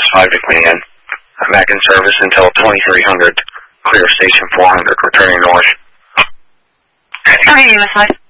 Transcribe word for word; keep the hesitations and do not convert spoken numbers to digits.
five to Queen Anne. I'm back in service until twenty-three hundred. Clear station four hundred, returning north. Okay, U S five.